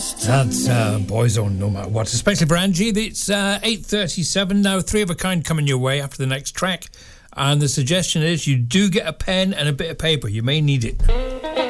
That's Boyzone, no matter what. Especially for Angie. It's 8:37 now. Three of a kind coming your way after the next track. And the suggestion is you do get a pen and a bit of paper. You may need it.